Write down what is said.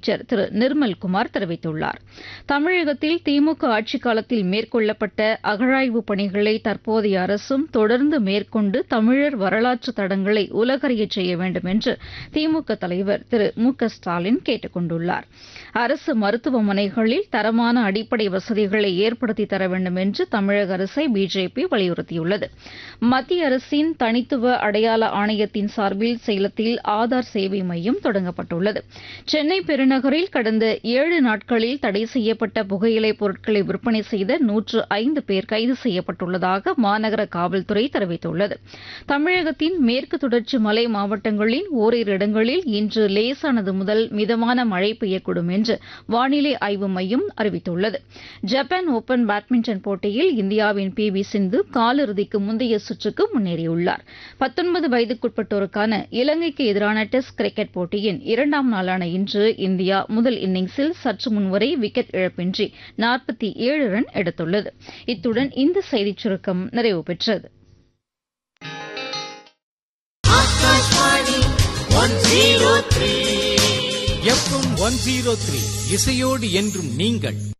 அமைச்சர் திரு நிர்மல்குமார் தெரிவித்துள்ளார். தமிழகத்தில் திமுக ஆட்சிக் காலத்தில் மேற்கொள்ளப்பட்ட அகழாய்வுப் பணிகளை தற்போதைய அரசும் தொடர்ந்து மேற்கொண்டு தமிழர் வரலாற்று தடங்களை உலகறியச் செய்ய வேண்டும் என்று திமுக தலைவர் திரு மு க ஸ்டாலின் கேட்டுக் கொண்டுள்ளார். அரசு மருத்துவமனைகளில் தரமான அடிப்படை வசதிகளை ஏற்படுத்தி தர வேண்டும் என்று தமிழக அரசை பிஜேபி வலியுறுத்தியுள்ளது. மத்திய அரசின் தனித்துவ அடையாள ஆணையத்தின் சார்பில் சேலத்தில் ஆதார் சேவை மையம் தொடங்கப்பட்டுள்ளது. சென்னை பெருநகரில் கடந்த 7 நாட்களில் தடை செய்யப்பட்ட புகையிலைப் பொருட்களை விற்பனை செய்த 105 பேர் கைது செய்யப்பட்டுள்ளதாக மாநகர காவல்துறை தெரிவித்துள்ளது. தமிழகத்தின் மேற்கு தொடர்ச்சி மலை மாவட்டங்களில் ஓரிரு இடங்களில் இன்று லேசானது முதல் மிதமான மழை பெய்யக்கூடும் என்று வானிலை ஆய்வு மையம் அறிவித்துள்ளது. ஜப்பான் ஓபன் பேட்மிண்டன் போட்டியில் இந்தியாவின் PV சிந்து காலிறுதிக்கு முந்தைய சுற்றுக்கு முன்னேறியுள்ளார். 19 வயதுக்குட்பட்டோருக்கான இலங்கைக்கு எதிரான டெஸ்ட் கிரிக்கெட் போட்டியின் 2ஆம் நாளான இன்று இந்தியா முதல் இன்னிங்ஸில் சற்று முன்வரை விக்கெட் இழப்பின்றி 47 ரன் எடுத்துள்ளது. இத்துடன் இந்த செய்திச் சுருக்கம் நிறைவு பெற்றது. FM 103 இசையோடு என்றும் நீங்கள்